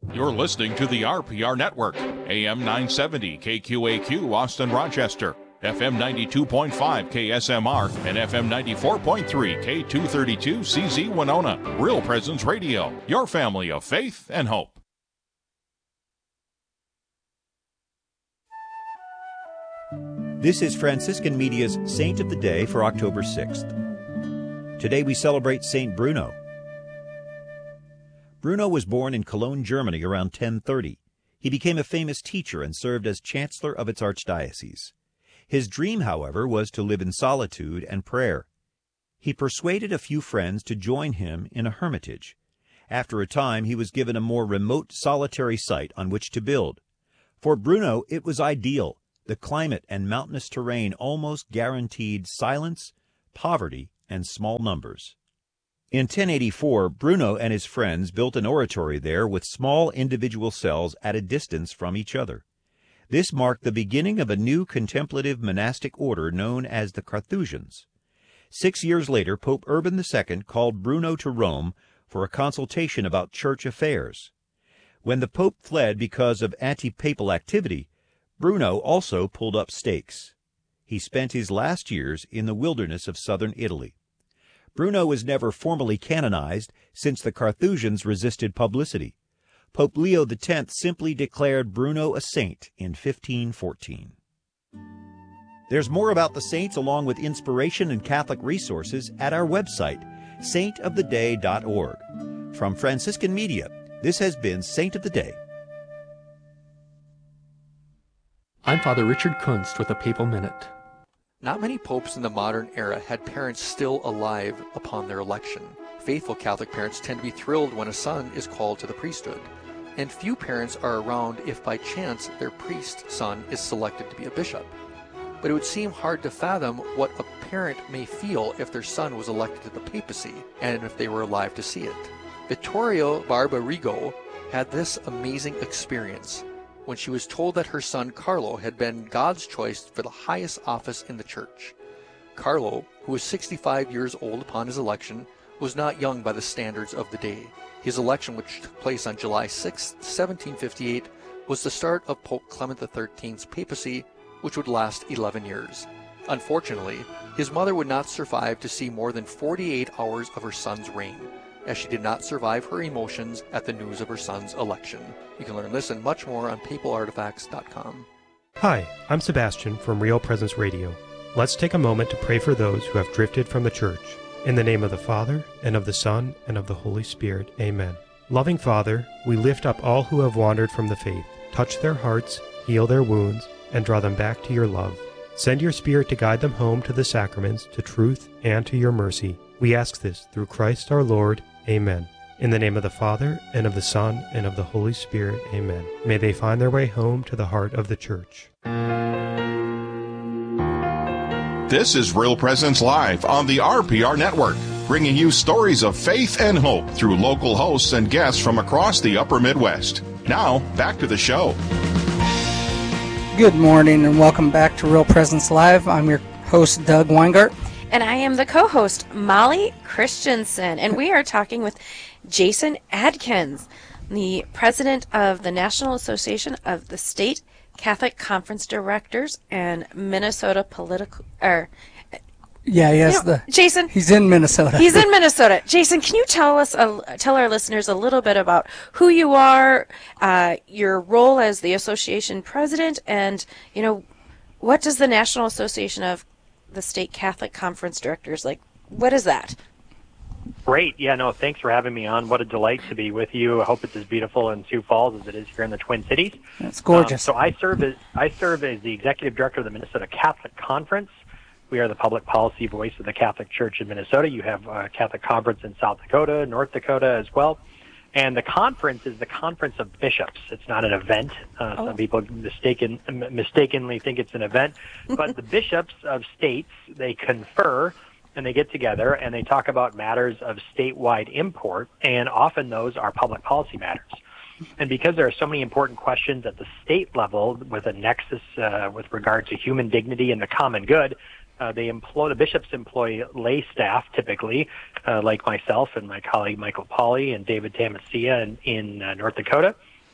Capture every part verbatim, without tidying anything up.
You're listening to the R P R Network, A M nine seventy K Q A Q, Austin, Rochester, F M ninety-two point five K S M R, and F M ninety-four point three K two thirty-two C Z Winona. Real Presence Radio, your family of faith and hope. This is Franciscan Media's Saint of the Day for October sixth. Today we celebrate Saint Bruno. Bruno was born in Cologne, Germany around ten thirty. He became a famous teacher and served as chancellor of its archdiocese. His dream, however, was to live in solitude and prayer. He persuaded a few friends to join him in a hermitage. After a time, he was given a more remote, solitary site on which to build. For Bruno, it was ideal. The climate and mountainous terrain almost guaranteed silence, poverty, and small numbers. In ten eighty-four, Bruno and his friends built an oratory there with small individual cells at a distance from each other. This marked the beginning of a new contemplative monastic order known as the Carthusians. Six years later, Pope Urban the Second called Bruno to Rome for a consultation about church affairs. When the Pope fled because of anti-papal activity, Bruno also pulled up stakes. He spent his last years in the wilderness of southern Italy. Bruno was never formally canonized since the Carthusians resisted publicity. Pope Leo the Tenth simply declared Bruno a saint in fifteen fourteen. There's more about the saints along with inspiration and Catholic resources at our website, saint of the day dot org. From Franciscan Media, this has been Saint of the Day. I'm Father Richard Kunst with a Papal Minute. Not many popes in the modern era had parents still alive upon their election. Faithful Catholic parents tend to be thrilled when a son is called to the priesthood, and few parents are around if by chance their priest son is selected to be a bishop. But it would seem hard to fathom what a parent may feel if their son was elected to the papacy, and if they were alive to see it. Vittorio Barbarigo had this amazing experience when she was told that her son Carlo had been God's choice for the highest office in the church. Carlo, who was sixty-five years old upon his election, was not young by the standards of the day. His election, which took place on July sixth, seventeen fifty-eight, was the start of Pope Clement the thirteenth's papacy, which would last eleven years. Unfortunately, his mother would not survive to see more than forty-eight hours of her son's reign, as she did not survive her emotions at the news of her son's election. You can learn this and much more on papal artifacts dot com. Hi, I'm Sebastian from Real Presence Radio. Let's take a moment to pray for those who have drifted from the Church. In the name of the Father, and of the Son, and of the Holy Spirit. Amen. Loving Father, we lift up all who have wandered from the faith. Touch their hearts, heal their wounds, and draw them back to your love. Send your Spirit to guide them home to the sacraments, to truth, and to your mercy. We ask this through Christ our Lord. Amen. In the name of the Father, and of the Son, and of the Holy Spirit. Amen. May they find their way home to the heart of the Church. This is Real Presence Live on the R P R Network, bringing you stories of faith and hope through local hosts and guests from across the upper Midwest. Now, back to the show. Good morning and welcome back to Real Presence Live. I'm your host, Doug Weingart. And I am the co-host, Molly Christensen, and we are talking with Jason Adkins, the president of the National Association of the State Catholic Conference Directors and Minnesota Political... Er, yeah, yes, you know, the Jason. He's in Minnesota. He's in Minnesota. Jason, can you tell us, uh, tell our listeners a little bit about who you are, uh, your role as the association president, and you know, what does the National Association of the State Catholic Conference Directors, like, what is that? Great. Yeah, no, thanks for having me on. What a delight to be with you. I hope it's as beautiful in Sioux Falls as it is here in the Twin Cities. It's gorgeous. Um, so I serve as I serve as the executive director of the Minnesota Catholic Conference. We are the public policy voice of the Catholic Church in Minnesota. You have a Catholic Conference in South Dakota, North Dakota as well. And the conference is the Conference of Bishops. It's not an event. Uh, oh. Some people mistaken, mistakenly think it's an event. But the bishops of states, they confer and they get together and they talk about matters of statewide import, and often those are public policy matters. And because there are so many important questions at the state level with a nexus uh, with regard to human dignity and the common good, Uh, they employ, the bishops employ lay staff typically, uh, like myself and my colleague Michael Pauly and David Tamassia in, in uh, North Dakota.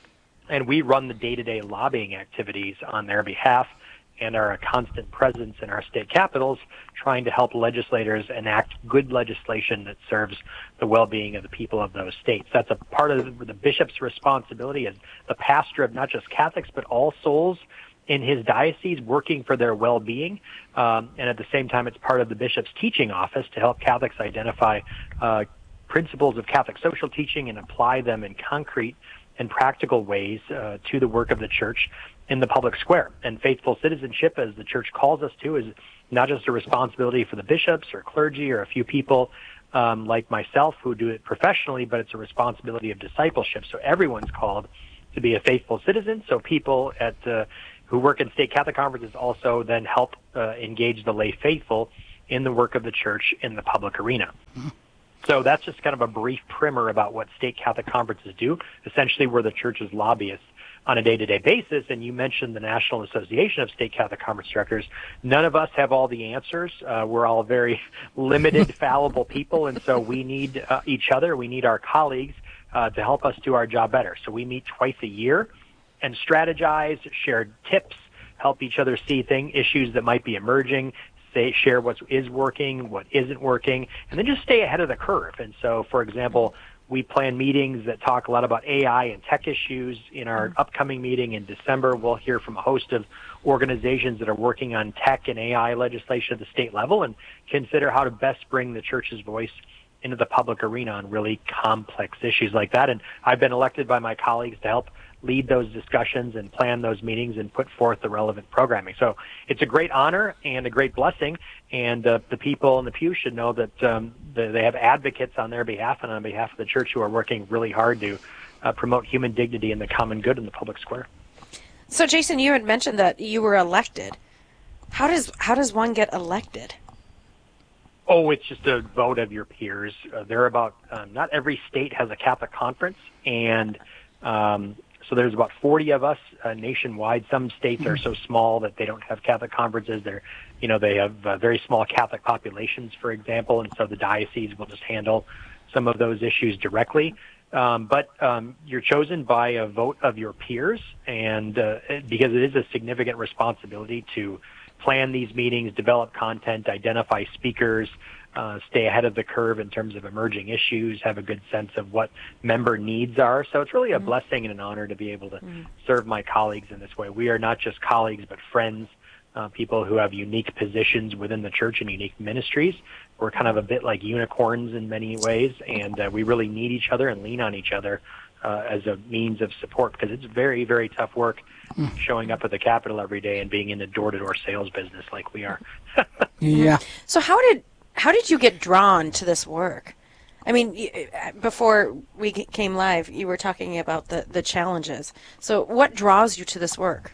and we run the day-to-day lobbying activities on their behalf and are a constant presence in our state capitals trying to help legislators enact good legislation that serves the well-being of the people of those states. That's a part of the bishop's responsibility as the pastor of not just Catholics, but all souls in his diocese, working for their well-being. Um, and at the same time, it's part of the bishop's teaching office to help Catholics identify uh, principles of Catholic social teaching and apply them in concrete and practical ways uh, to the work of the church in the public square. And faithful citizenship, as the church calls us to, is not just a responsibility for the bishops or clergy or a few people um, like myself who do it professionally, but it's a responsibility of discipleship. So everyone's called to be a faithful citizen. So people at uh, who work in state Catholic conferences also then help uh, engage the lay faithful in the work of the church in the public arena. So that's just kind of a brief primer about what state Catholic conferences do. Essentially, we're the church's lobbyists on a day-to-day basis, and you mentioned the National Association of State Catholic Conference Directors. None of us have all the answers. Uh, we're all very limited, fallible people, and so we need uh, each other. We need our colleagues uh, to help us do our job better. So we meet twice a year and strategize, share tips, help each other see thing, issues that might be emerging, say, share what is working, what isn't working, and then just stay ahead of the curve. And so, for example, we plan meetings that talk a lot about A I and tech issues. In our upcoming meeting in December, we'll hear from a host of organizations that are working on tech and A I legislation at the state level and consider how to best bring the church's voice into the public arena on really complex issues like that. And I've been elected by my colleagues to help lead those discussions and plan those meetings and put forth the relevant programming. So it's a great honor and a great blessing, and uh, the people in the pew should know that um, the, they have advocates on their behalf and on behalf of the church who are working really hard to uh, promote human dignity and the common good in the public square. So, Jason, you had mentioned that you were elected. How does how does one get elected? Oh, it's just a vote of your peers. Uh, there are about, um, not every state has a Catholic conference, and um, so there's about forty of us uh, nationwide. Some states are so small that they don't have Catholic conferences. They're, you know, they have uh, very small Catholic populations, for example, and so the diocese will just handle some of those issues directly. Um, but um, you're chosen by a vote of your peers, and uh, because it is a significant responsibility to plan these meetings, develop content, identify speakers, uh, stay ahead of the curve in terms of emerging issues, have a good sense of what member needs are. So it's really a mm-hmm. blessing and an honor to be able to mm-hmm. serve my colleagues in this way. We are not just colleagues, but friends, uh, people who have unique positions within the church and unique ministries. We're kind of a bit like unicorns in many ways, and uh, we really need each other and lean on each other uh, as a means of support, because it's very, very tough work mm. showing up at the Capitol every day and being in the door-to-door sales business like we are. Yeah. So how did how did you get drawn to this work? I mean, before we came live, you were talking about the, the challenges. So what draws you to this work?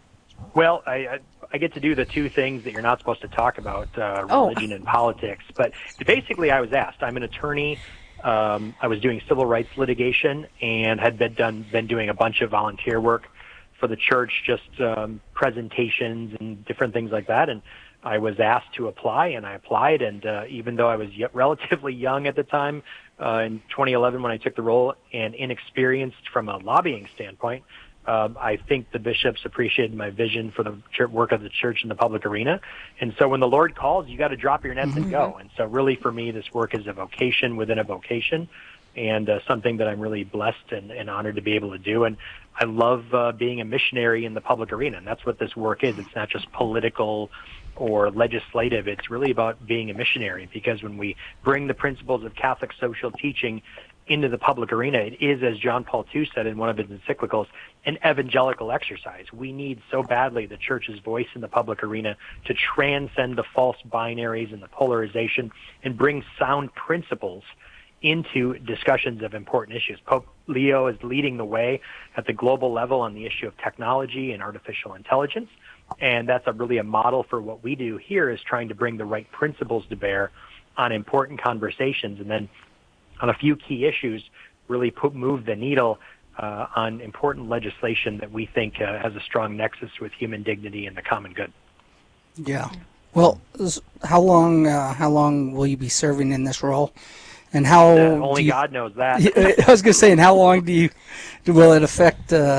Well, I, I, I get to do the two things that you're not supposed to talk about, uh, religion oh. and politics. But basically, I was asked. I'm an attorney. Um, I was doing civil rights litigation and had been done been doing a bunch of volunteer work for the church, just um, presentations and different things like that. And I was asked to apply, and I applied. And uh, even though I was y- relatively young at the time, uh, in twenty eleven when I took the role, and inexperienced from a lobbying standpoint, Um, I think the bishops appreciated my vision for the church, work of the church in the public arena. And so when the Lord calls, you got to drop your nets mm-hmm. and go. And so really for me, this work is a vocation within a vocation, and uh, something that I'm really blessed and, and honored to be able to do. And I love uh, being a missionary in the public arena, and that's what this work is. It's not just political or legislative. It's really about being a missionary, because when we bring the principles of Catholic social teaching into the public arena, it is, as John Paul the Second said in one of his encyclicals, an evangelical exercise. We need so badly the church's voice in the public arena to transcend the false binaries and the polarization and bring sound principles into discussions of important issues. Pope Leo is leading the way at the global level on the issue of technology and artificial intelligence, and that's a really a model for what we do here, is trying to bring the right principles to bear on important conversations, and then on a few key issues, really put, move the needle uh, on important legislation that we think uh, has a strong nexus with human dignity and the common good. Yeah. Well, how long uh, how long will you be serving in this role? And how uh, only you, God knows that. I was going to say, and how long do you will it affect uh,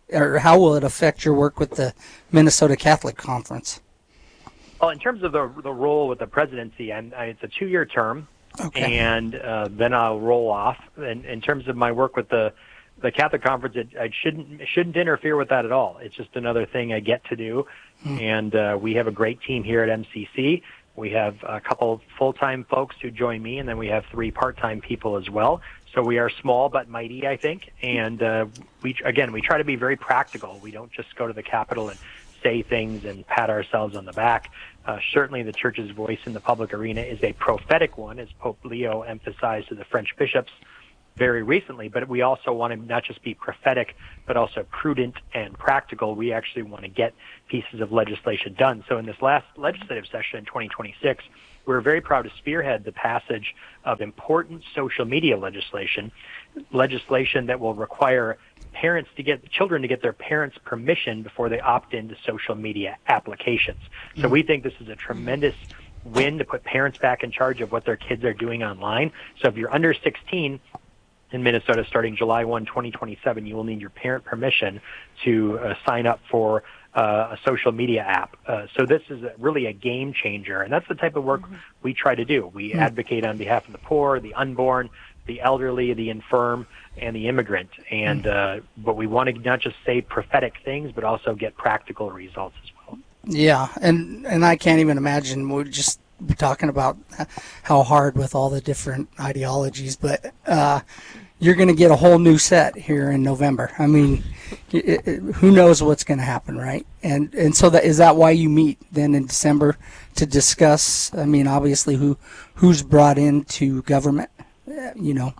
or how will it affect your work with the Minnesota Catholic Conference? Well, in terms of the the role with the presidency, I'm, I, it's a two-year term, okay. and uh, then I'll roll off. And in terms of my work with the the Catholic Conference, it, I shouldn't shouldn't interfere with that at all. It's just another thing I get to do, mm. and uh, we have a great team here at M C C. We have a couple full-time folks who join me, and then we have three part-time people as well. So we are small but mighty, I think. And uh, we again, we try to be very practical. We don't just go to the Capitol and say things and pat ourselves on the back. Uh, certainly the Church's voice in the public arena is a prophetic one, as Pope Leo emphasized to the French bishops very recently. But we also want to not just be prophetic, but also prudent and practical. We actually want to get pieces of legislation done. So in this last legislative session in twenty twenty-six, we're very proud to spearhead the passage of important social media legislation, legislation that will require parents to get children to get their parents' permission before they opt into social media applications. So we think this is a tremendous win to put parents back in charge of what their kids are doing online. So if you're under sixteen in Minnesota starting July first, twenty twenty-seven, you will need your parent permission to uh, sign up for uh, a social media app. Uh, so this is a, really a game changer, and that's the type of work mm-hmm. we try to do. We mm-hmm. advocate on behalf of the poor, the unborn, the elderly, the infirm, and the immigrant. And uh, but we want to not just say prophetic things, but also get practical results as well. Yeah, and and I can't even imagine. We're just talking about how hard with all the different ideologies, but uh, you're going to get a whole new set here in November. I mean, it, it, who knows what's going to happen, right? And and so that is that why you meet then in December to discuss? I mean, obviously, who who's brought into government, you know.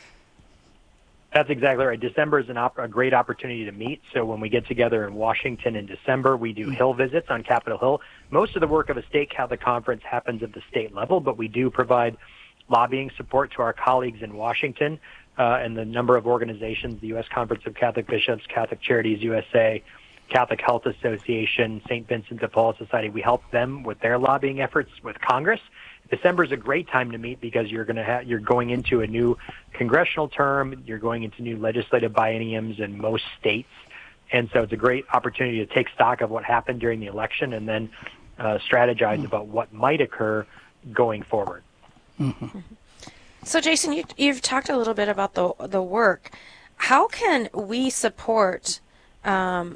That's exactly right. December is an op- a great opportunity to meet. So when we get together in Washington in December, we do Hill visits on Capitol Hill. Most of the work of a state Catholic conference happens at the state level, but we do provide lobbying support to our colleagues in Washington uh, and the number of organizations, the U S Conference of Catholic Bishops, Catholic Charities U S A, Catholic Health Association, Saint Vincent de Paul Society. We help them with their lobbying efforts with Congress. December is a great time to meet because you're going to have you're going into a new congressional term, you're going into new legislative bienniums in most states, and so it's a great opportunity to take stock of what happened during the election and then uh, strategize mm-hmm. about what might occur going forward. Mm-hmm. So, Jason, you, you've talked a little bit about the the work. How can we support um,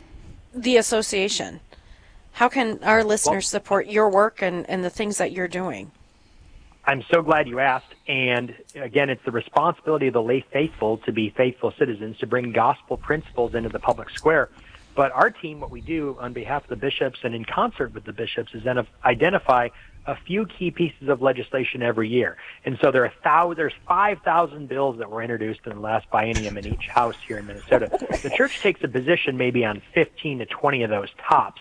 the association? How can our listeners well, support your work and, and the things that you're doing? I'm so glad you asked. And again, it's the responsibility of the lay faithful to be faithful citizens, to bring gospel principles into the public square. But our team, what we do on behalf of the bishops and in concert with the bishops is then identify a few key pieces of legislation every year. And so there are thou- there's five thousand bills that were introduced in the last biennium in each house here in Minnesota. The church takes a position maybe on fifteen to twenty of those tops.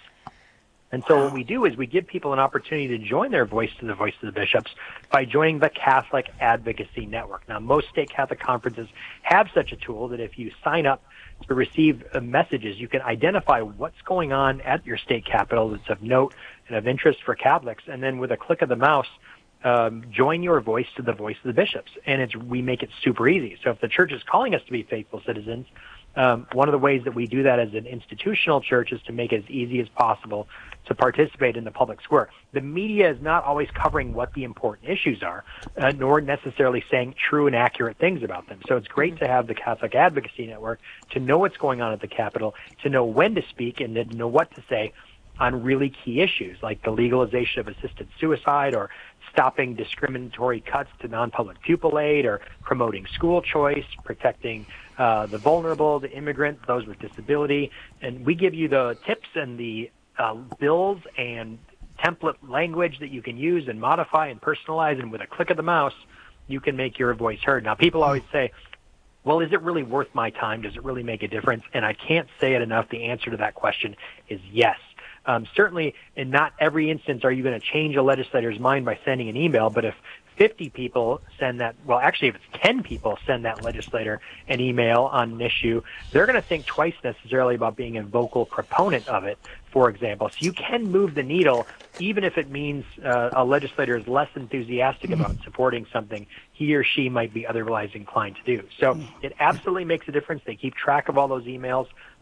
And so what we do is we give people an opportunity to join their voice to the voice of the bishops by joining the Catholic Advocacy Network. Now, most state Catholic conferences have such a tool that if you sign up to receive uh, messages, you can identify what's going on at your state capitol that's of note and of interest for Catholics. And then with a click of the mouse, um, join your voice to the voice of the bishops. And it's we make it super easy. So if the church is calling us to be faithful citizens, Um, one of the ways that we do that as an institutional church is to make it as easy as possible to participate in the public square. The media is not always covering what the important issues are, uh, nor necessarily saying true and accurate things about them. So it's great to have the Catholic Advocacy Network to know what's going on at the Capitol, to know when to speak and to know what to say on really key issues like the legalization of assisted suicide or stopping discriminatory cuts to non-public pupil aid or promoting school choice, protecting uh, the vulnerable, the immigrant, those with disability. And we give you the tips and the uh, bills and template language that you can use and modify and personalize, and with a click of the mouse, you can make your voice heard. Now, people always say, well, is it really worth my time? Does it really make a difference? And I can't say it enough. The answer to that question is yes. Um, certainly, in not every instance are you going to change a legislator's mind by sending an email, but if fifty people send that, well, actually, if it's ten people send that legislator an email on an issue, they're going to think twice necessarily about being a vocal proponent of it, for example. So you can move the needle, even if it means uh, a legislator is less enthusiastic about supporting something he or she might be otherwise inclined to do. So it absolutely makes a difference. They keep track of all those emails.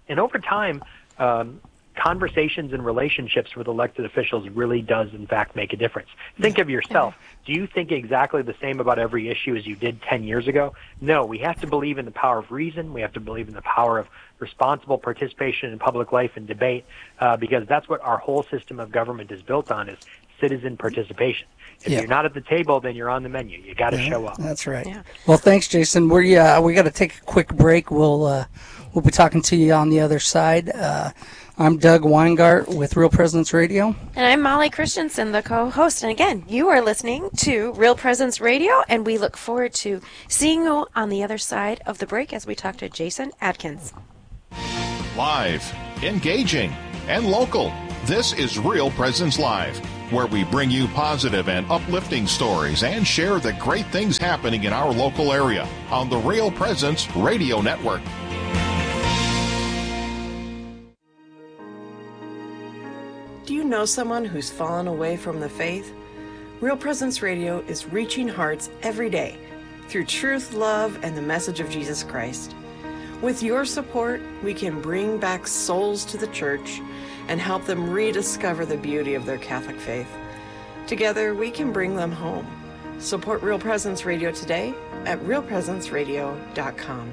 And over time, um, conversations and relationships with elected officials really does, in fact, make a difference. Think of yourself. Do you think exactly the same about every issue as you did ten years ago? No, we have to believe in the power of reason. We have to believe in the power of responsible participation in public life and debate, uh, because that's what our whole system of government is built on, is citizen participation. If Yeah. you're not at the table, then you're on the menu. You got to Yeah, show up. That's right. Yeah. Well, thanks, Jason. We uh, we got to take a quick break. We'll uh, we'll be talking to you on the other side. Uh, I'm Doug Weingart with Real Presence Radio. And I'm Molly Christensen, the co-host. And again, you are listening to Real Presence Radio, and we look forward to seeing you on the other side of the break as we talk to Jason Adkins. Live, engaging, and local. This is Real Presence Live, where we bring you positive and uplifting stories and share the great things happening in our local area on the Real Presence Radio Network. Do you know someone who's fallen away from the faith? Real Presence Radio is reaching hearts every day through truth, love, and the message of Jesus Christ. With your support, we can bring back souls to the church and help them rediscover the beauty of their Catholic faith. Together, we can bring them home. Support Real Presence Radio today at real presence radio dot com.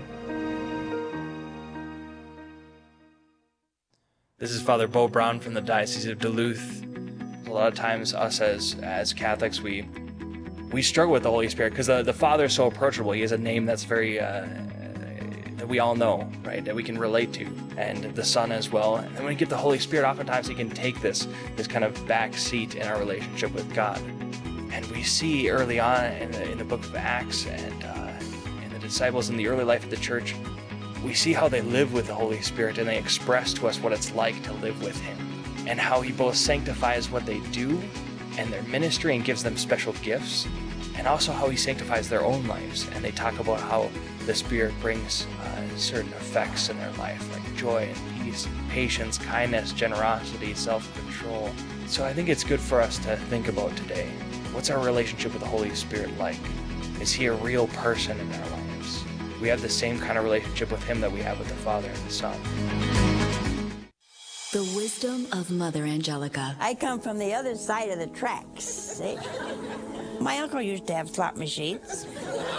This is Father Bo Brown from the Diocese of Duluth. A lot of times, us as as Catholics, we we struggle with the Holy Spirit because the, the Father is so approachable. He has a name that's very uh, that we all know, right? That we can relate to, and the Son as well. And then when we get the Holy Spirit, oftentimes He can take this this kind of back seat in our relationship with God. And we see early on in the in the Book of Acts and uh, in the disciples in the early life of the Church, we see how they live with the Holy Spirit, and they express to us what it's like to live with Him, and how He both sanctifies what they do and their ministry and gives them special gifts, and also how He sanctifies their own lives. And they talk about how the Spirit brings uh, certain effects in their life, like joy and peace, patience, kindness, generosity, self-control. So I think it's good for us to think about today. What's our relationship with the Holy Spirit like? Is He a real person in our lives? We have the same kind of relationship with Him that we have with the Father and the Son. The wisdom of Mother Angelica. I come from the other side of the tracks, see? My uncle used to have slot machines.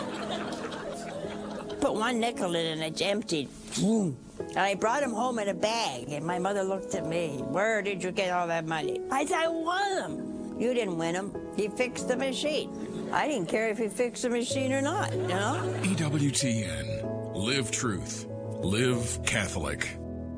Put one nickel in and it's emptied. And I brought him home in a bag, and my mother looked at me. Where did you get all that money? I said, I won them. You didn't win them. He fixed the machine. I didn't care if he fixed the machine or not, you know? E W T N. Live truth. Live Catholic.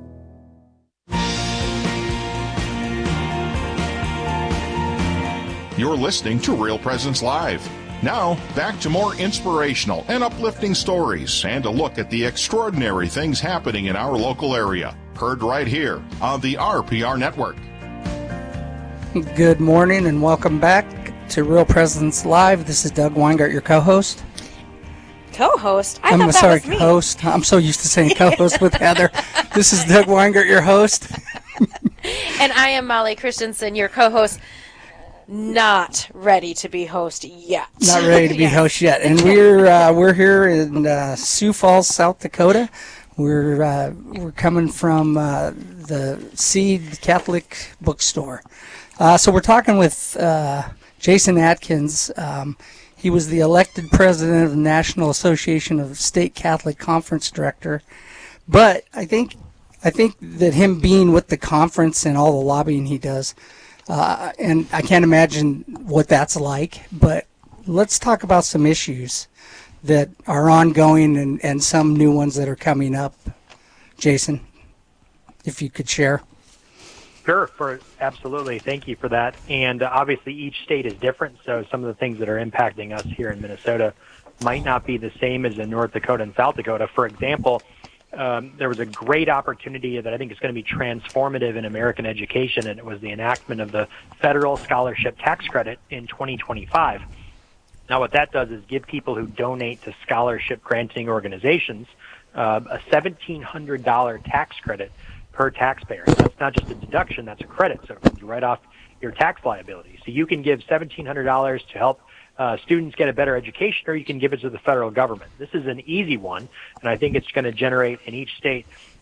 You're listening to Real Presence Live. Now, back to more inspirational and uplifting stories and a look at the extraordinary things happening in our local area. Heard right here on the R P R Network. Good morning and welcome back to Real Presence Live. This is Doug Weingart, your co-host. Co-host? I I'm thought that sorry, was me. host. I'm so used to saying co-host with Heather. This is Doug Weingart, your host. And I am Molly Christensen, your co-host. Not ready to be host yet. Not ready to be Yes. host yet. And we're uh, we're here in uh, Sioux Falls, South Dakota. We're uh, we're coming from uh, the Seed Catholic Bookstore. Uh, so we're talking with uh, Jason Adkins. Um, he was the elected president of the National Association of State Catholic Conference Director. But I think I think that him being with the conference and all the lobbying he does, uh, and I can't imagine what that's like, but let's talk about some issues that are ongoing and, and some new ones that are coming up. Jason, if you could share. Sure, for absolutely. Thank you for that. And uh, obviously each state is different, so some of the things that are impacting us here in Minnesota might not be the same as in North Dakota and South Dakota. For example, um, there was a great opportunity that I think is going to be transformative in American education, and it was the enactment of the federal scholarship tax credit in twenty twenty-five. Now what that does is give people who donate to scholarship granting organizations uh, a seventeen hundred dollars tax credit per taxpayer. And that's not just a deduction, that's a credit, so it comes right off your tax liability. So you can give seventeen hundred dollars to help uh, students get a better education, or you can give it to the federal government. This is an easy one, and I think it's going to generate in each state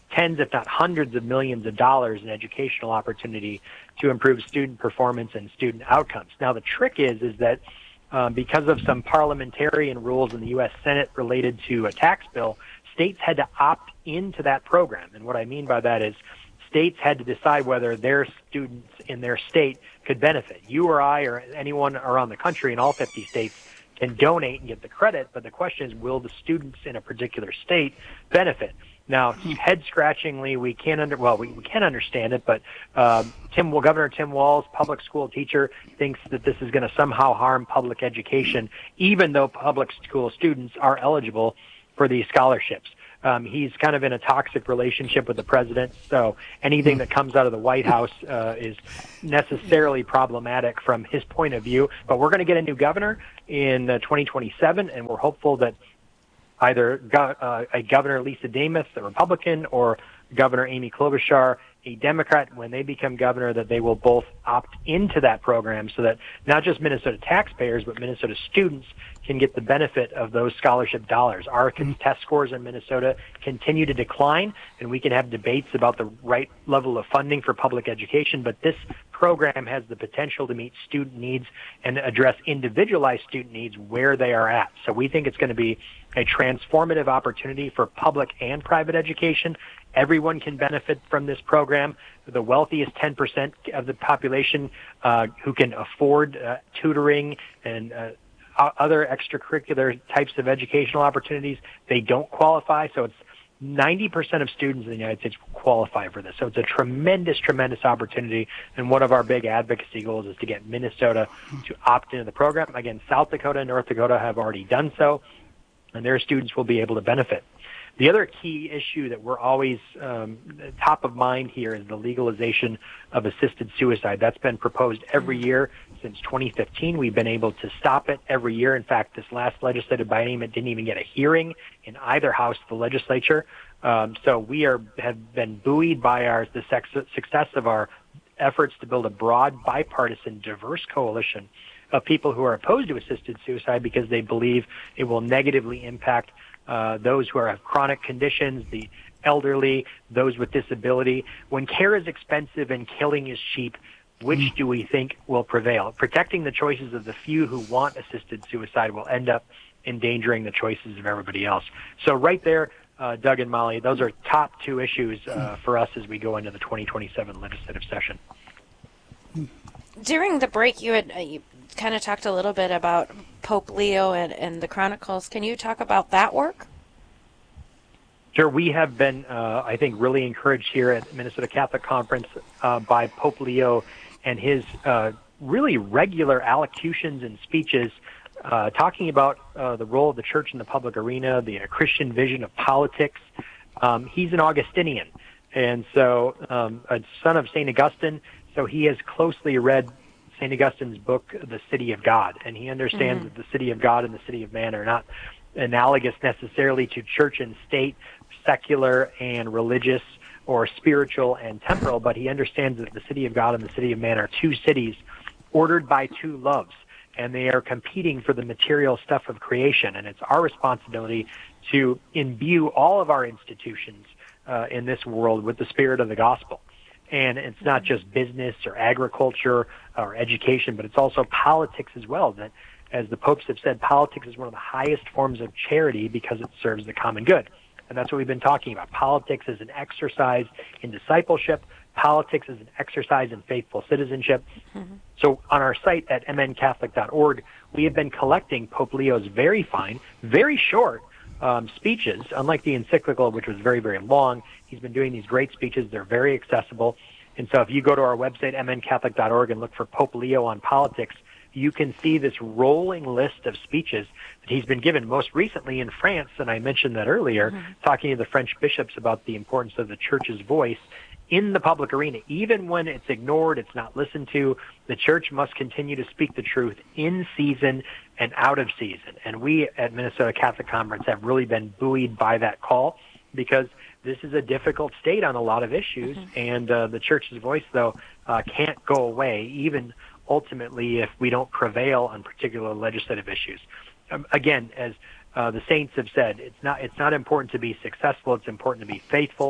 tens, if not hundreds of millions of dollars in educational opportunity to improve student performance and student outcomes. Now, the trick is, is that um, because of some parliamentarian rules in the U S Senate related to a tax bill, states had to opt into that program. And what I mean by that is states had to decide whether their students in their state could benefit. You or I or anyone around the country in all fifty states can donate and get the credit, but the question is, will the students in a particular state benefit? Now, head-scratchingly, we can't under well, we, we can understand it, but um, Tim, well, Governor Tim Walz, public school teacher, thinks that this is going to somehow harm public education, even though public school students are eligible for these scholarships. Um, he's kind of in a toxic relationship with the president, so anything that comes out of the White House uh, is necessarily problematic from his point of view. But we're going to get a new governor in uh, twenty twenty-seven, and we're hopeful that either go- uh, a Governor Lisa Demuth, a Republican, or Governor Amy Klobuchar, a Democrat, when they become governor, that they will both opt into that program so that not just Minnesota taxpayers, but Minnesota students can get the benefit of those scholarship dollars. Our test scores in Minnesota continue to decline, and we can have debates about the right level of funding for public education, but this program has the potential to meet student needs and address individualized student needs where they are at. So we think it's going to be a transformative opportunity for public and private education. Everyone can benefit from this program. The wealthiest ten percent of the population uh, who can afford uh, tutoring and uh, other extracurricular types of educational opportunities, they don't qualify. So it's ninety percent of students in the United States qualify for this. So it's a tremendous, tremendous opportunity. And one of our big advocacy goals is to get Minnesota to opt into the program. Again, South Dakota and North Dakota have already done so, and their students will be able to benefit. The other key issue that we're always um, top of mind here is the legalization of assisted suicide. That's been proposed every year since twenty fifteen. We've been able to stop it every year. In fact, this last legislative biennium, it didn't even get a hearing in either house of the legislature. Um, so we are have been buoyed by our the success of our efforts to build a broad, bipartisan, diverse coalition of people who are opposed to assisted suicide because they believe it will negatively impact Uh, those who are, have chronic conditions, the elderly, those with disability. When care is expensive and killing is cheap, which do we think will prevail? Protecting the choices of the few who want assisted suicide will end up endangering the choices of everybody else. So right there, uh, Doug and Molly, those are top two issues uh, for us as we go into the twenty twenty-seven legislative session. During the break, you had uh, you kind of talked a little bit about Pope Leo and, and the Chronicles. Can you talk about that work? Sure. We have been, uh, I think, really encouraged here at Minnesota Catholic Conference uh, by Pope Leo and his uh, really regular allocutions and speeches uh, talking about uh, the role of the church in the public arena, the uh, Christian vision of politics. Um, he's an Augustinian, and so um, a son of Saint Augustine, so he has closely read Saint Augustine's book, The City of God, and he understands mm-hmm. that the city of God and the city of man are not analogous necessarily to church and state, secular and religious, or spiritual and temporal, but he understands that the city of God and the city of man are two cities ordered by two loves, and they are competing for the material stuff of creation, and it's our responsibility to imbue all of our institutions uh, in this world with the spirit of the gospel. And it's not just business or agriculture or education, but it's also politics as well. That, as the popes have said, politics is one of the highest forms of charity because it serves the common good. And that's what we've been talking about. Politics is an exercise in discipleship. Politics is an exercise in faithful citizenship. Mm-hmm. So on our site at m n catholic dot org, we have been collecting Pope Leo's very fine, very short um, speeches, unlike the encyclical, which was very, very long. He's been doing these great speeches. They're very accessible. And so if you go to our website, m n catholic dot org, and look for Pope Leo on politics, you can see this rolling list of speeches that he's been given, most recently in France, and I mentioned that earlier, mm-hmm. talking to the French bishops about the importance of the church's voice in the public arena. Even when it's ignored, it's not listened to, the church must continue to speak the truth in season and out of season. And we at Minnesota Catholic Conference have really been buoyed by that call, because this is a difficult state on a lot of issues, mm-hmm. and uh, the church's voice, though, uh, can't go away, even ultimately if we don't prevail on particular legislative issues. Um, again, as uh, the saints have said, it's not it's not important to be successful, it's important to be faithful.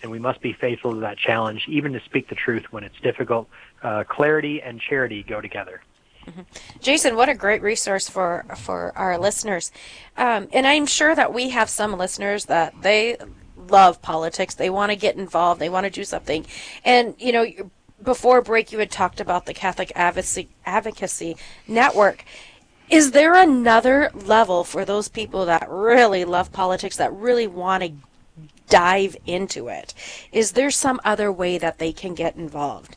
and we must be faithful to that challenge, even to speak the truth when it's difficult. Uh, clarity and charity go together. Mm-hmm. Jason, what a great resource for for our listeners. Um, and I'm sure that we have some listeners that they love politics. They want to get involved. They want to do something. And, you know, before break, you had talked about the Catholic Advocacy, Advocacy Network. Is there another level for those people that really love politics, that really want to dive into it? Is there some other way that they can get involved?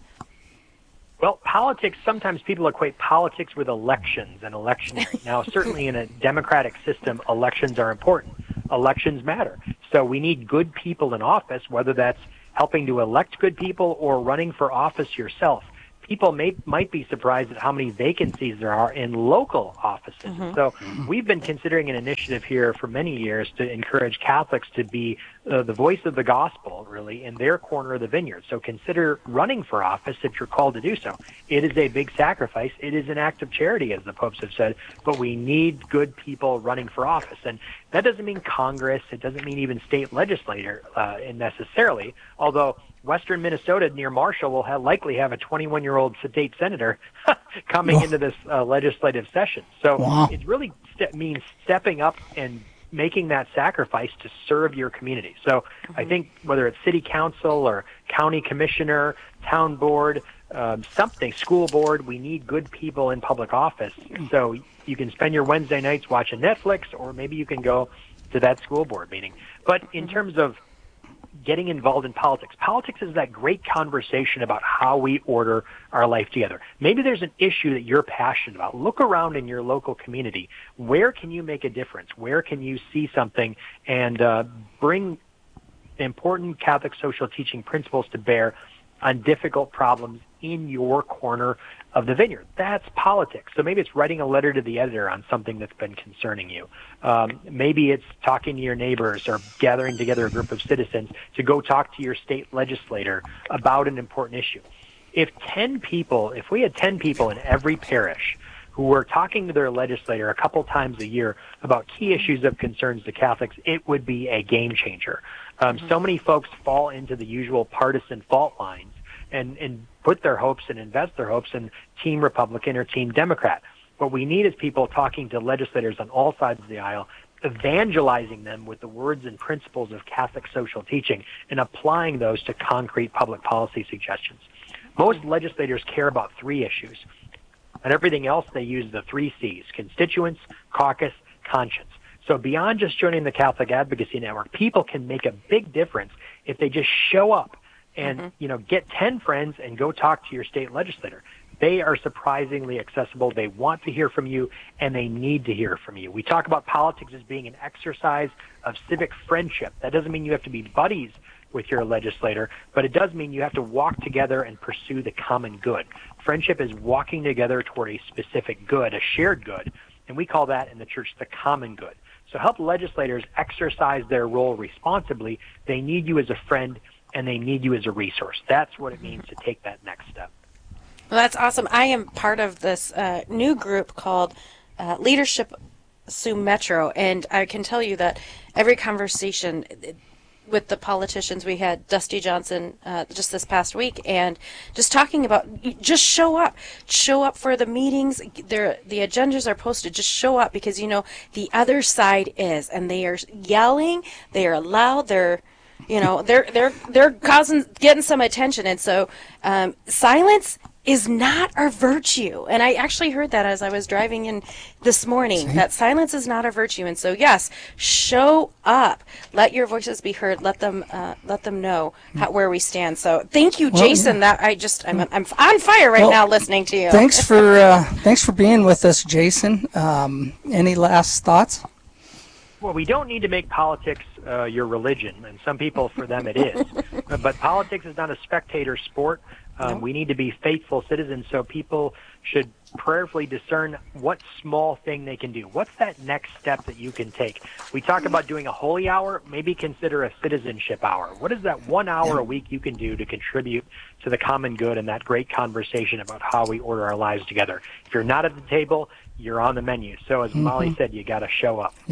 Well, politics, sometimes people equate politics with elections and electioneering. Now, certainly in a democratic system, elections are important. Elections matter. So we need good people in office, whether that's helping to elect good people or running for office yourself. People may, might be surprised at how many vacancies there are in local offices. Mm-hmm. So we've been considering an initiative here for many years to encourage Catholics to be uh, the voice of the gospel, really, in their corner of the vineyard. So consider running for office if you're called to do so. It is a big sacrifice. It is an act of charity, as the popes have said, but we need good people running for office. And that doesn't mean Congress. It doesn't mean even state legislature uh, necessarily, although Western Minnesota near Marshall will have, likely have a twenty-one-year-old state senator coming oh. into this uh, legislative session. So wow. it really st- means stepping up and making that sacrifice to serve your community. So mm-hmm. I think whether it's city council or county commissioner, town board, um, something, school board, we need good people in public office. So you can spend your Wednesday nights watching Netflix, or maybe you can go to that school board meeting. But in terms of getting involved in politics. Politics is that great conversation about how we order our life together. Maybe there's an issue that you're passionate about. Look around in your local community. Where can you make a difference? Where can you see something and uh, bring important Catholic social teaching principles to bear on difficult problems in your corner of the vineyard? That's politics. So maybe it's writing a letter to the editor on something that's been concerning you. Um, maybe it's talking to your neighbors or gathering together a group of citizens to go talk to your state legislator about an important issue. If ten people, if we had ten people in every parish who were talking to their legislator a couple times a year about key issues of concerns to Catholics, it would be a game changer. Um, mm-hmm. So many folks fall into the usual partisan fault lines and, and put their hopes and invest their hopes in Team Republican or Team Democrat. What we need is people talking to legislators on all sides of the aisle, evangelizing them with the words and principles of Catholic social teaching and applying those to concrete public policy suggestions. Most legislators care about three issues. And everything else, they use the three C's: constituents, caucus, conscience. So beyond just joining the Catholic Advocacy Network, people can make a big difference if they just show up and, mm-hmm. you know, get ten friends and go talk to your state legislator. They are surprisingly accessible. They want to hear from you, and they need to hear from you. We talk about politics as being an exercise of civic friendship. That doesn't mean you have to be buddies with your legislator, but it does mean you have to walk together and pursue the common good. Friendship is walking together toward a specific good, a shared good, and we call that in the church the common good. So help legislators exercise their role responsibly. They need you as a friend, and they need you as a resource. That's what it means to take that next step. Well, that's awesome. I am part of this uh, new group called uh, Leadership Sum Metro, and I can tell you that every conversation with the politicians, we had Dusty Johnson uh, just this past week, and just talking about just show up, show up for the meetings. They're, the agendas are posted. Just show up, because you know the other side is, and they are yelling, they are loud, they're you know they're they're they're causing getting some attention, and so um, silence is not a virtue. And I actually heard that as I was driving in this morning, See? that silence is not a virtue. And so, yes, show up. Let your voices be heard. Let them uh, let them know how, where we stand. So thank you, well, Jason. Yeah. That I just, I'm, I'm on fire right well, now listening to you. Thanks for, uh, thanks for being with us, Jason. Um, any last thoughts? Well, we don't need to make politics uh, your religion, and some people, for them, it is. But politics is not a spectator sport. Um, no. We need to be faithful citizens, so people should prayerfully discern what small thing they can do. What's that next step that you can take? We talk about doing a holy hour. Maybe consider a citizenship hour. What is that one hour a week you can do to contribute to the common good and that great conversation about how we order our lives together? If you're not at the table, you're on the menu. So as mm-hmm. Molly said, you got to show up. Yeah,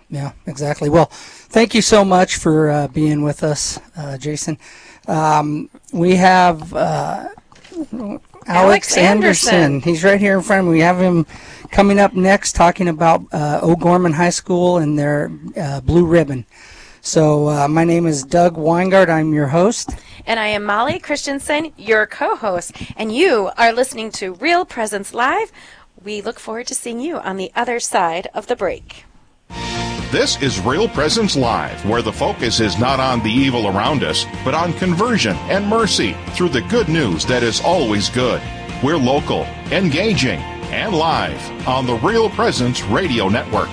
Yeah, exactly. Well, thank you so much for uh, being with us, uh, Jason. Um, we have uh, Alex, Alex Anderson. Anderson. He's right here in front of me. We have him coming up next talking about uh, O'Gorman High School and their uh, blue ribbon. So uh, my name is Doug Weingart. I'm your host. And I am Molly Christensen, your co-host. And you are listening to Real Presence Live. We look forward to seeing you on the other side of the break. This is Real Presence Live, where the focus is not on the evil around us, but on conversion and mercy through the good news that is always good. We're local, engaging, and live on the Real Presence Radio Network.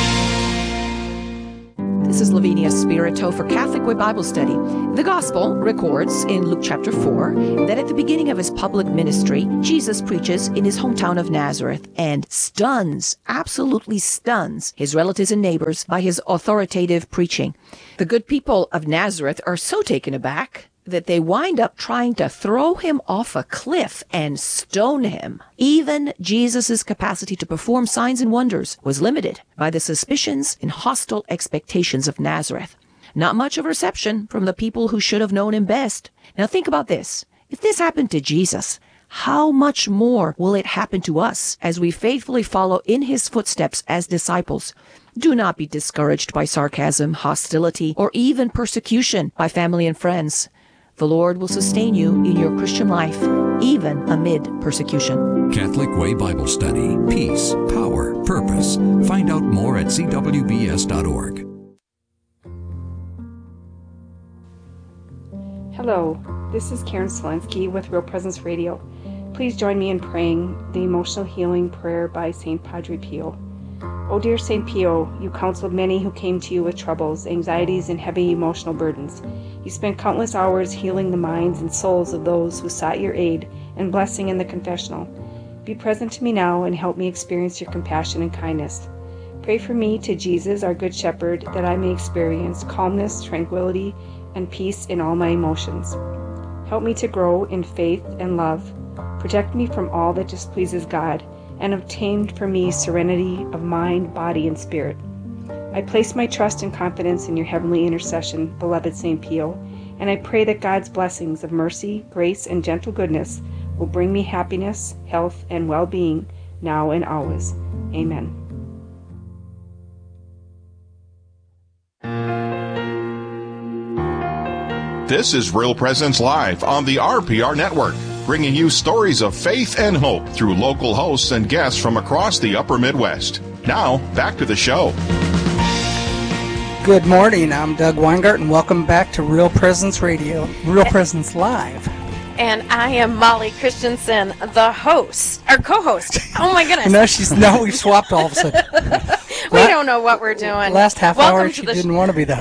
This is Lavinia Spirito for Catholic Way Bible Study. The Gospel records in Luke chapter four that at the beginning of his public ministry, Jesus preaches in his hometown of Nazareth and stuns, absolutely stuns, his relatives and neighbors by his authoritative preaching. The good people of Nazareth are so taken aback that they wind up trying to throw him off a cliff and stone him. Even Jesus' capacity to perform signs and wonders was limited by the suspicions and hostile expectations of Nazareth. Not much of reception from the people who should have known him best. Now think about this. If this happened to Jesus, how much more will it happen to us as we faithfully follow in his footsteps as disciples? Do not be discouraged by sarcasm, hostility, or even persecution by family and friends. The Lord will sustain you in your Christian life, even amid persecution. Catholic Way Bible Study. Peace, power, purpose. Find out more at c w b s dot org. Hello, this is Karen Selensky with Real Presence Radio. Please join me in praying the emotional healing prayer by Saint Padre Pio. O dear Saint Pio, you counseled many who came to you with troubles, anxieties, and heavy emotional burdens. You spent countless hours healing the minds and souls of those who sought your aid and blessing in the confessional. Be present to me now and help me experience your compassion and kindness. Pray for me to Jesus, our Good Shepherd, that I may experience calmness, tranquility, and peace in all my emotions. Help me to grow in faith and love. Protect me from all that displeases God, and obtain for me serenity of mind, body, and spirit. I place my trust and confidence in your heavenly intercession, beloved Saint Pio, and I pray that God's blessings of mercy, grace, and gentle goodness will bring me happiness, health, and well-being now and always. Amen. This is Real Presence Live on the R P R Network, bringing you stories of faith and hope through local hosts and guests from across the upper Midwest. Now, back to the show. Good morning. I'm Doug Weingart, and welcome back to Real Presence Radio, Real Presence Live. And I am Molly Christensen, the host, or co-host. Oh my goodness. No, she's now we've swapped all of a sudden. We La- don't know what we're doing. Last half Welcome hour, she didn't sh- want to be the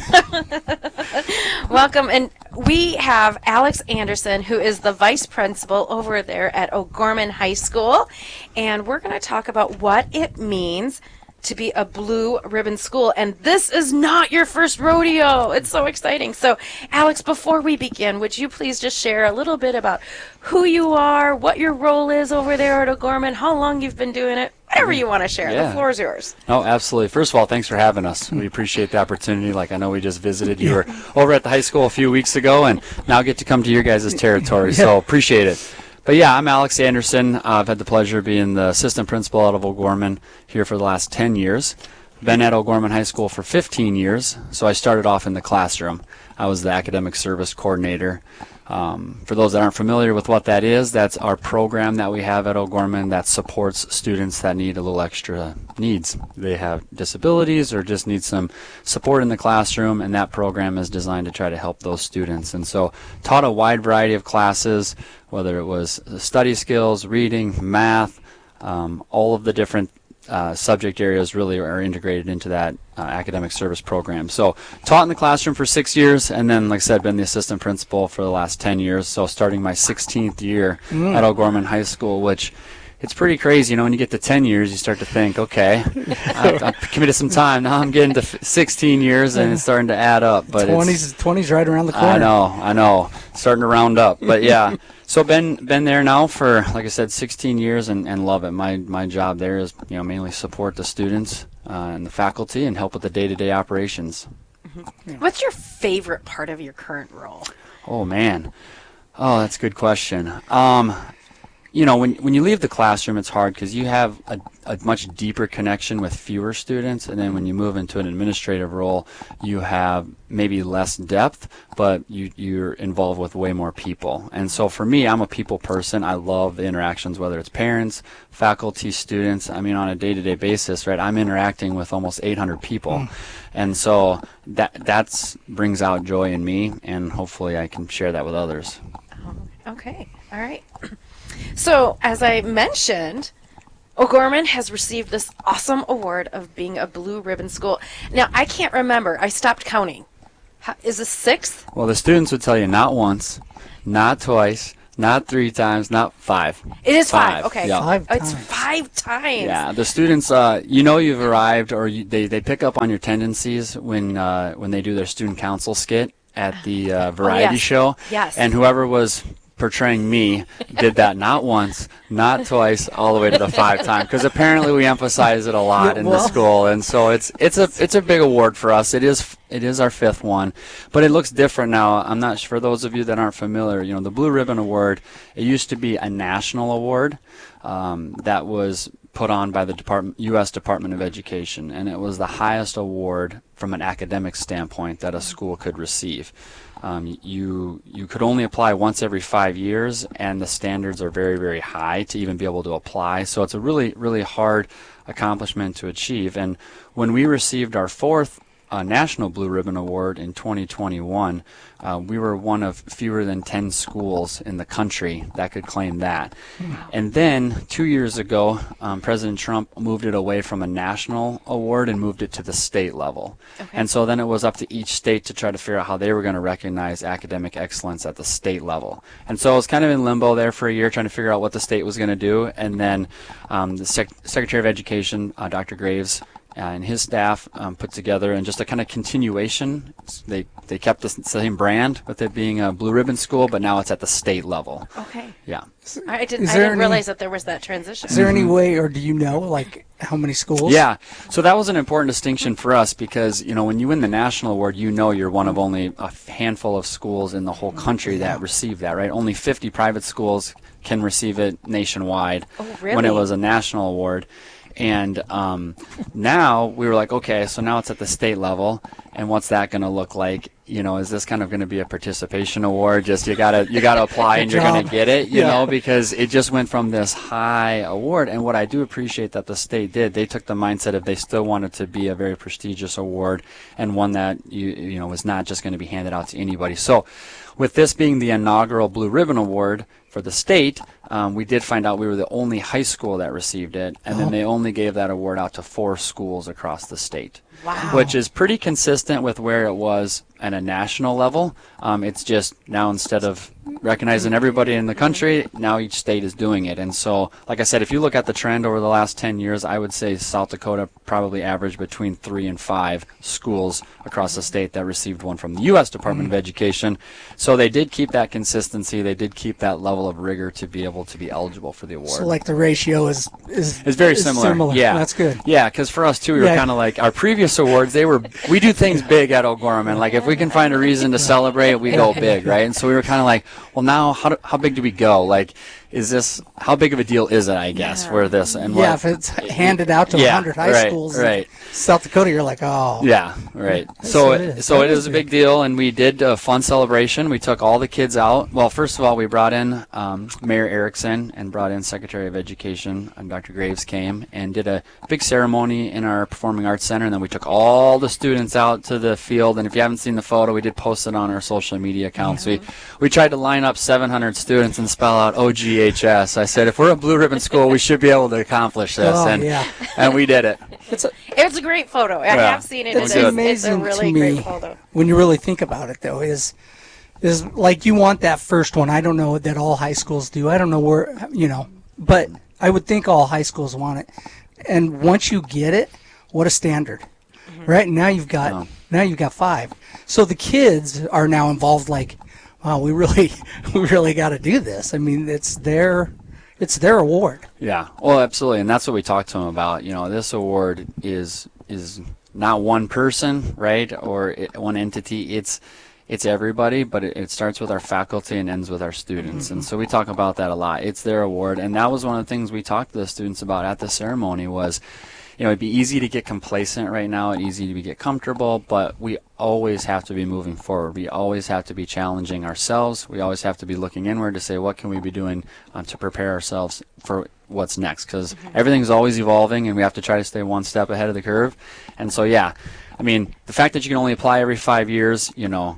host. Welcome, and we have Alex Anderson, who is the vice principal over there at O'Gorman High School, and we're going to talk about what it means to be a blue ribbon school. And this is not your first rodeo. It's so exciting. So, Alex, before we begin, would you please just share a little bit about who you are, what your role is over there at O'Gorman, how long you've been doing it, whatever you want to share. Yeah. The floor is yours. Oh, absolutely. First of all, thanks for having us. We appreciate the opportunity. Like, I know we just visited. You were over at the high school a few weeks ago, and now get to come to your guys' territory. So, appreciate it. But yeah, I'm Alex Anderson. Uh, I've had the pleasure of being the assistant principal out of O'Gorman here for the last ten years. Been at O'Gorman High School for fifteen years, so I started off in the classroom. I was the academic service coordinator. Um, for those that aren't familiar with what that is, that's our program that we have at O'Gorman that supports students that need a little extra needs. They have disabilities or just need some support in the classroom, and that program is designed to try to help those students. And so taught a wide variety of classes, whether it was study skills, reading, math, um, all of the different Uh, subject areas really are integrated into that uh, academic service program. So taught in the classroom for six years, and then, like I said, been the assistant principal for the last ten years, so starting my sixteenth year mm. at O'Gorman High School, which it's pretty crazy. You know, when you get to ten years, you start to think, okay, I've, I've committed some time. Now I'm getting to sixteen years, and it's starting to add up. But twenties, twenties right around the corner. I know, I know, starting to round up. But yeah, so been been there now for, like I said, sixteen years, and, and love it. My my job there is, you know, mainly support the students uh, and the faculty, and help with the day-to-day operations. Mm-hmm. What's your favorite part of your current role? Oh man, oh that's a good question. Um, you know, when when you leave the classroom, it's hard because you have a, a much deeper connection with fewer students, and then when you move into an administrative role, you have maybe less depth, but you you're involved with way more people. And so for me, I'm a people person. I love the interactions, whether it's parents, faculty, students. I mean, on a day-to-day basis, right? I'm interacting with almost eight hundred people, mm. and so that that's brings out joy in me, and hopefully I can share that with others. Oh, okay, all right. So, as I mentioned, O'Gorman has received this awesome award of being a blue ribbon school. Now, I can't remember. I stopped counting. How, is this sixth? Well, the students would tell you not once, not twice, not three times, not five. It is five. five. Okay. Yeah. Five oh, it's five times. Yeah, the students, uh, you know you've arrived, or you, they, they pick up on your tendencies when uh, when they do their student council skit at the uh, variety oh, yes. show. Yes. And whoever was portraying me did that not once, not twice, all the way to the five time, because apparently we emphasize it a lot Yeah, in well. the school, and so it's it's a it's a big award for us. It is it is our fifth one, but it looks different now. I'm not sure, for those of you that aren't familiar, you know, the Blue Ribbon Award, it used to be a national award um, that was put on by the Department, U S Department of Education, and it was the highest award from an academic standpoint that a school could receive. Um, you you could only apply once every five years, and the standards are very, very high to even be able to apply. So it's a really, really hard accomplishment to achieve. And when we received our fourth uh, National Blue Ribbon Award in twenty twenty-one, uh, we were one of fewer than ten schools in the country that could claim that. Wow. And then two years ago, um, President Trump moved it away from a national award and moved it to the state level. Okay. And so then it was up to each state to try to figure out how they were going to recognize academic excellence at the state level. And so it was kind of in limbo there for a year, trying to figure out what the state was going to do. And then um, the Sec- Secretary of Education, uh, Doctor Graves, Uh, and his staff um, put together, and just a kind of continuation. They they kept the same brand with it being a blue ribbon school, but now it's at the state level. Okay. Yeah. I didn't, I didn't any, realize that there was that transition. Is there any way, or do you know, like, how many schools? Yeah. So that was an important distinction for us because, you know, when you win the national award, you know you're one of only a handful of schools in the whole country that Yeah. receive that, right? Only fifty private schools can receive it nationwide. Oh, really? When it was a national award. And um, now we were like, okay, so now it's at the state level, and what's that going to look like? You know, is this kind of going to be a participation award? Just you gotta you gotta apply and you're going to get it, you Yeah. know, because it just went from this high award. And what I do appreciate that the state did, they took the mindset of they still wanted to be a very prestigious award and one that you you know was not just going to be handed out to anybody. So, with this being the inaugural Blue Ribbon Award for the state, um, we did find out we were the only high school that received it, and then they only gave that award out to four schools across the state. Wow. Which is pretty consistent with where it was at a national level. Um, it's just now instead of recognizing everybody in the country, now each state is doing it. And so, like I said, if you look at the trend over the last ten years, I would say South Dakota probably averaged between three and five schools across the state that received one from the U S Department of Education. So they did keep that consistency. They did keep that level of rigor to be able to be eligible for the award. So, like, the ratio is is It's very is similar. similar. Yeah, That's good. Yeah, because for us too, we Yeah. were kind of like our previous awards. They were we do things big at O'Gorman. Like if we can find a reason to celebrate, we go big, right? And so we were kind of like, well, now how do, how big do we go? Like, is this how big of a deal is it? I guess Yeah. where this and Yeah, what, if it's handed out to Yeah, one hundred high right, schools right. in South Dakota, you're like, oh. Yeah, right. Yes, So it it, is. so That it is is a big. big deal, and we did a fun celebration. We took all the kids out. Well, first of all, we brought in um, Mayor Erickson and brought in Secretary of Education, and Doctor Graves came and did a big ceremony in our Performing Arts Center, and then we took all the students out to the field. And if you haven't seen the photo, we did post it on our social media accounts. We we tried to line up seven hundred students and spell out O G H S. I said, if we're a Blue Ribbon school, we should be able to accomplish this, Oh, and yeah. and we did it. It's a, It's a great photo. I Yeah. have seen it. It's It is- amazing it's a really to me great photo. when you really think about it, though, is is like you want that first one. I don't know that all high schools do. I don't know where, you know, but I would think all high schools want it. And once you get it, what a standard. Mm-hmm. Right? Now you've got oh. now you've got five. So the kids are now involved like, wow, we really we really got to do this. I mean, it's their it's their award. Yeah. Well, absolutely. And that's what we talked to them about. You know, this award is is not one person, right? Or it, one entity. It's It's everybody, but it, it starts with our faculty and ends with our students. Mm-hmm. And so we talk about that a lot. It's their award. And that was one of the things we talked to the students about at the ceremony was, you know, it'd be easy to get complacent right now. It's easy to get comfortable, but we always have to be moving forward. We always have to be challenging ourselves. We always have to be looking inward to say, what can we be doing um, to prepare ourselves for what's next? Because mm-hmm. everything's always evolving, and we have to try to stay one step ahead of the curve. And so, yeah, I mean, the fact that you can only apply every five years, you know,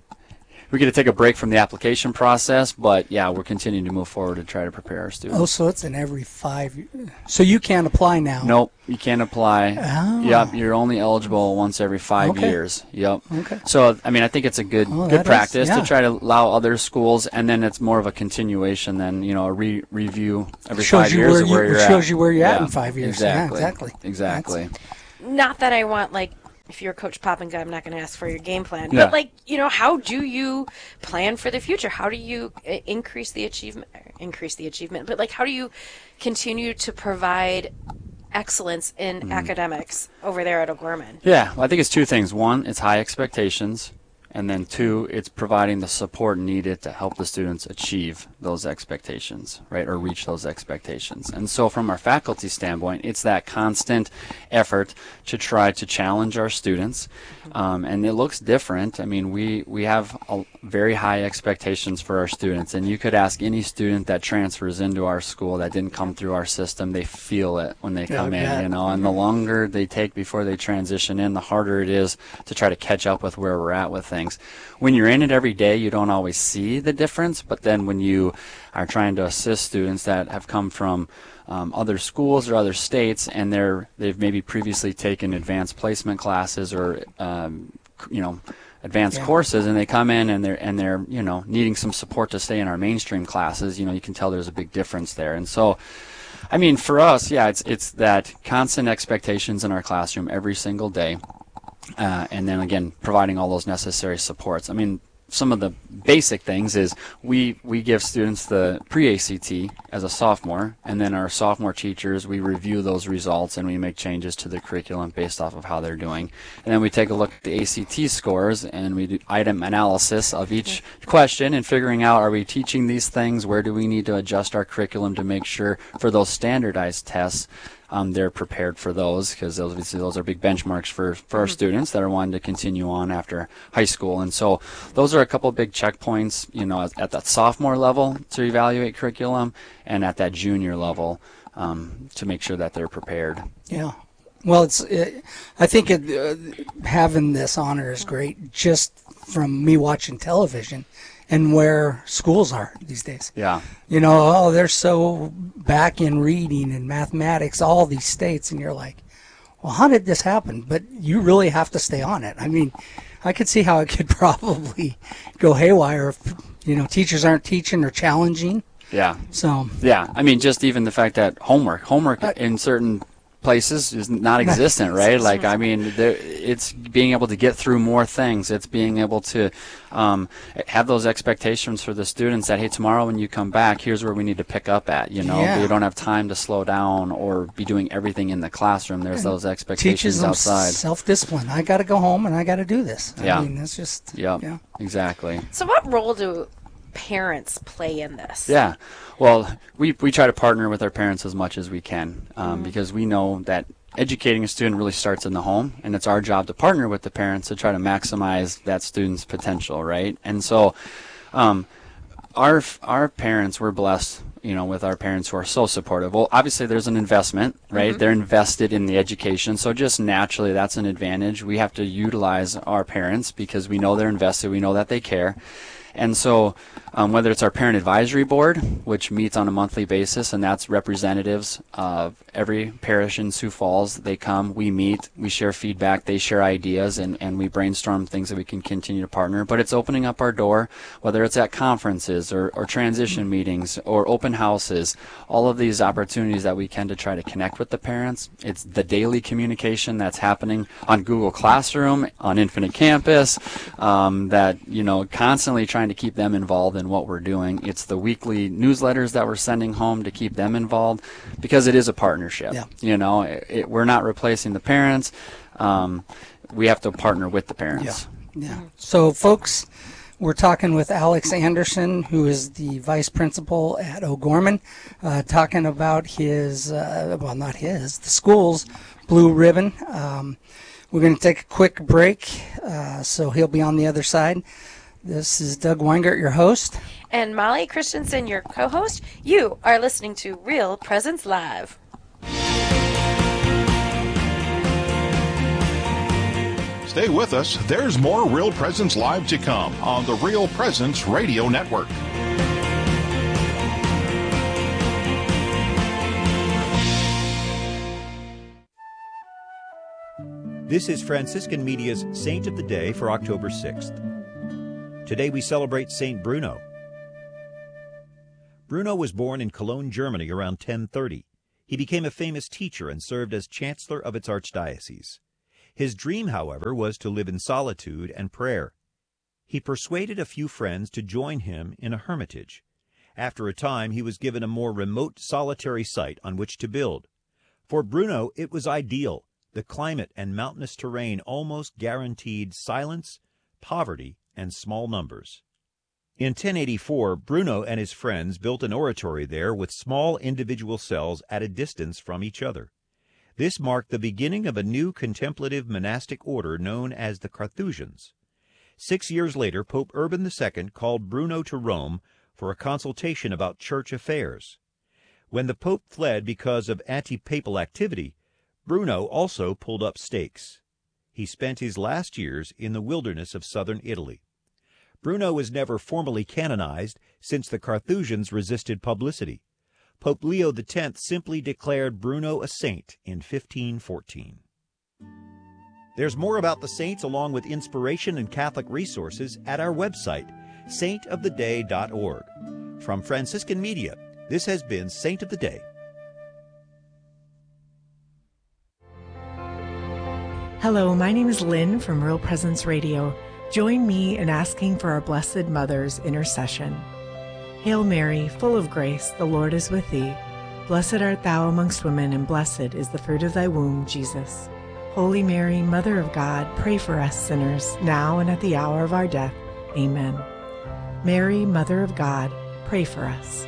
we get to take a break from the application process, but yeah, we're continuing to move forward to try to prepare our students. Oh, so it's in every five years. So you can't apply now? Nope, you can't apply. Oh. Yep, you're only eligible once every five okay. years. Yep. Okay. So, I mean, I think it's a good oh, good practice is, yeah. to try to allow other schools, and then it's more of a continuation than, you know, a re- review every shows five you years where of you, where you're it at. shows you where you're yeah, at in five years. Exactly. Yeah, exactly. Exactly. That's, not that I want, like, if you're Coach Poppinga, I'm not going to ask for your game plan. Yeah. But, like, you know, how do you plan for the future? How do you uh, increase the achievement? Increase the achievement. But, like, how do you continue to provide excellence in mm-hmm. academics over there at O'Gorman? Yeah, well, I think it's two things. One, it's high expectations. And then two, it's providing the support needed to help the students achieve those expectations, right, or reach those expectations. And so from our faculty standpoint, it's that constant effort to try to challenge our students. Um, and it looks different. I mean, we, we have a very high expectations for our students. And you could ask any student that transfers into our school that didn't come through our system, they feel it when they come yeah, in, you know. And the longer they take before they transition in, the harder it is to try to catch up with where we're at with things. When you're in it every day, you don't always see the difference, but then when you are trying to assist students that have come from um, other schools or other states, and they're they've maybe previously taken advanced placement classes or um, you know advanced yeah. courses, and they come in and they're and they're you know needing some support to stay in our mainstream classes, you know you can tell there's a big difference there. And so, I mean, for us, yeah, it's it's that constant expectations in our classroom every single day. Uh, and then again, providing all those necessary supports. I mean, some of the basic things is we we give students the pre-A C T as a sophomore, and then our sophomore teachers, we review those results and we make changes to the curriculum based off of how they're doing. And then we take a look at the A C T scores and we do item analysis of each question and figuring out, are we teaching these things? Where do we need to adjust our curriculum to make sure for those standardized tests Um, they're prepared for those, because those obviously those are big benchmarks for, for our students that are wanting to continue on after high school. And so those are a couple of big checkpoints, you know, at, at that sophomore level to evaluate curriculum, and at that junior level um, to make sure that they're prepared. Yeah. Well, it's. It, I think it, uh, having this honor is great, just from me watching television and where schools are these days. Yeah. You know, oh, they're so back in reading and mathematics, all these states, and you're like, well, how did this happen? But you really have to stay on it. I mean, I could see how it could probably go haywire if, you know, teachers aren't teaching or challenging. Yeah. So. Yeah. I mean, just even the fact that homework, homework uh, in certain places is not existent, right? Like, I mean, there, it's being able to get through more things. It's being able to um, have those expectations for the students that, hey, tomorrow when you come back, here's where we need to pick up at. You know, yeah. you don't have time to slow down or be doing everything in the classroom. There's those expectations teaches them outside. Self-discipline. I got to go home and I got to do this. Yeah. I mean, that's just. Yep. Yeah. Exactly. So, what role do parents play in this? Yeah. Well, we we try to partner with our parents as much as we can, um, mm-hmm. because we know that educating a student really starts in the home, and it's our job to partner with the parents to try to maximize that student's potential, right? And so um, our our parents, we're blessed, you know, with our parents who are so supportive. Well, obviously there's an investment, right? Mm-hmm. They're invested in the education, so just naturally that's an advantage. We have to utilize our parents because we know they're invested, we know that they care. And so um, whether it's our parent advisory board, which meets on a monthly basis, and that's representatives of every parish in Sioux Falls, they come, we meet, we share feedback, they share ideas, and, and we brainstorm things that we can continue to partner. But it's opening up our door, whether it's at conferences or, or transition meetings or open houses, all of these opportunities that we can to try to connect with the parents. It's the daily communication that's happening on Google Classroom, on Infinite Campus, um, that, you know, constantly trying to keep them involved in what we're doing. It's the weekly newsletters that we're sending home to keep them involved, because it is a partnership. Yeah. You know, it, it, we're not replacing the parents. Um, we have to partner with the parents. Yeah. Yeah. So, folks, we're talking with Alex Anderson, who is the vice principal at O'Gorman, uh, talking about his, uh, well, not his, the school's Blue Ribbon. Um, we're going to take a quick break, uh, so he'll be on the other side. This is Doug Weingart, your host. And Molly Christensen, your co-host. You are listening to Real Presence Live. Stay with us. There's more Real Presence Live to come on the Real Presence Radio Network. This is Franciscan Media's Saint of the Day for October sixth. Today we celebrate Saint Bruno. Bruno was born in Cologne, Germany around ten thirty. He became a famous teacher and served as chancellor of its archdiocese. His dream, however, was to live in solitude and prayer. He persuaded a few friends to join him in a hermitage. After a time, he was given a more remote, solitary site on which to build. For Bruno, it was ideal. The climate and mountainous terrain almost guaranteed silence, poverty, and small numbers. In ten eighty-four, Bruno and his friends built an oratory there with small individual cells at a distance from each other. This marked the beginning of a new contemplative monastic order known as the Carthusians. Six years later, Pope Urban the Second called Bruno to Rome for a consultation about church affairs. When the Pope fled because of anti-papal activity, Bruno also pulled up stakes. He spent his last years in the wilderness of southern Italy. Bruno was never formally canonized since the Carthusians resisted publicity. Pope Leo the Tenth simply declared Bruno a saint in fifteen fourteen. There's more about the saints along with inspiration and Catholic resources at our website, saint of the day dot org. From Franciscan Media, this has been Saint of the Day. Hello, my name is Lynn from Real Presence Radio. Join me in asking for our Blessed Mother's intercession. Hail Mary, full of grace, the Lord is with thee. Blessed art thou amongst women, and blessed is the fruit of thy womb, Jesus. Holy Mary, Mother of God, pray for us sinners, now and at the hour of our death. Amen. Mary, Mother of God, pray for us.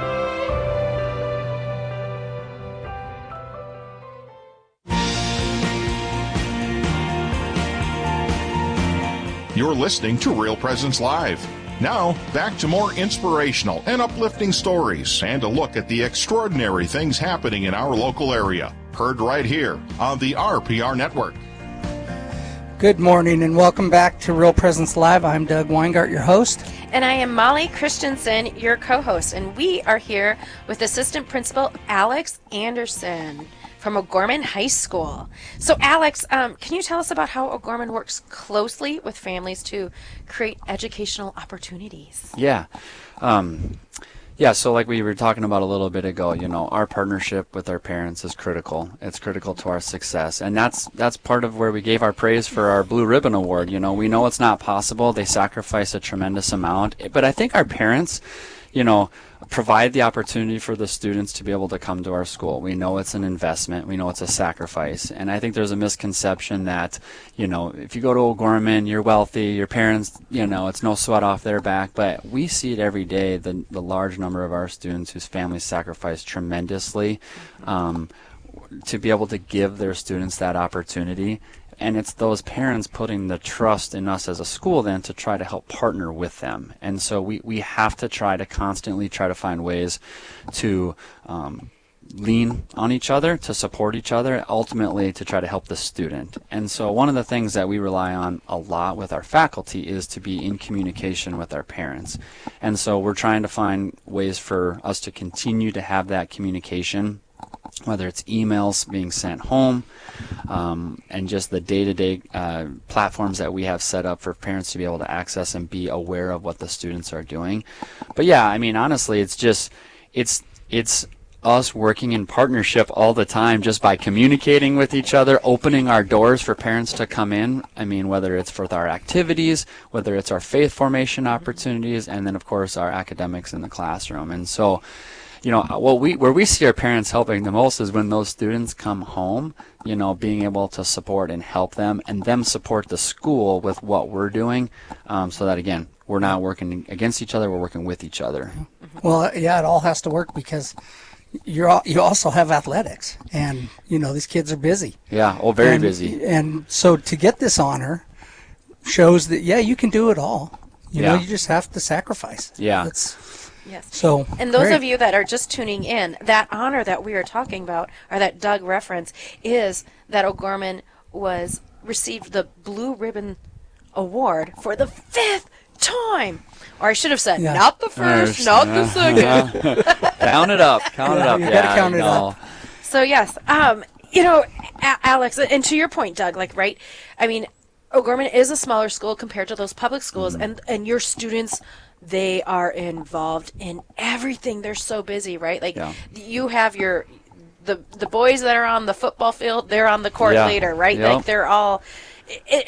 You're listening to Real Presence Live. Now, back to more inspirational and uplifting stories and a look at the extraordinary things happening in our local area. Heard right here on the R P R Network. Good morning and welcome back to Real Presence Live. I'm Doug Weingart, your host. And I am Molly Christensen, your co-host. And we are here with Assistant Principal Alex Anderson from O'Gorman High School. So, Alex, um, can you tell us about how O'Gorman works closely with families to create educational opportunities? Yeah. Um, yeah, so like we were talking about a little bit ago, you know, our partnership with our parents is critical. It's critical to our success. And that's that's part of where we gave our praise for our Blue Ribbon Award. You know, we know it's not possible. They sacrifice a tremendous amount. But I think our parents, you know, provide the opportunity for the students to be able to come to our school. We know it's an investment. We know it's a sacrifice. And I think there's a misconception that, you know, if you go to O'Gorman, you're wealthy, your parents, you know, it's no sweat off their back. But we see it every day, the, the large number of our students whose families sacrifice tremendously um, to be able to give their students that opportunity. And it's those parents putting the trust in us as a school then to try to help partner with them. And so we, we have to try to constantly try to find ways to um, lean on each other, to support each other, ultimately to try to help the student. And so one of the things that we rely on a lot with our faculty is to be in communication with our parents. And so we're trying to find ways for us to continue to have that communication, whether it's emails being sent home, um, and just the day-to-day uh, platforms that we have set up for parents to be able to access and be aware of what the students are doing. But yeah, I mean, honestly, it's just, it's, it's, us working in partnership all the time, just by communicating with each other, opening our doors for parents to come in. I mean, whether it's for our activities, whether it's our faith formation opportunities, and then of course our academics in the classroom. And so, you know, what we where we see our parents helping the most is when those students come home, you know, being able to support and help them, and them support the school with what we're doing, um, so that again, we're not working against each other, we're working with each other. Well, yeah, it all has to work because You're al- you also have athletics, and you know these kids are busy. Yeah, oh, very and, busy. And so to get this honor shows that yeah, you can do it all. You Yeah. know, you just have to sacrifice. Yeah. It's, Yes. So and those great. of you that are just tuning in, that honor that we are talking about, or that Doug referenced, is that O'Gorman was received the Blue Ribbon Award for the fifth time. Or I should have said, Yeah. not the first, not the second. Count it up, count it Yeah, up. you yeah, gotta count I it know. up. So yes, um, you know, A- Alex, and to your point, Doug, like, right? I mean, O'Gorman is a smaller school compared to those public schools, Mm-hmm. and and your students, they are involved in everything. They're so busy, right? Like, Yeah. you have your the the boys that are on the football field, they're on the court Yeah. later, right? Yep. Like, they're all. And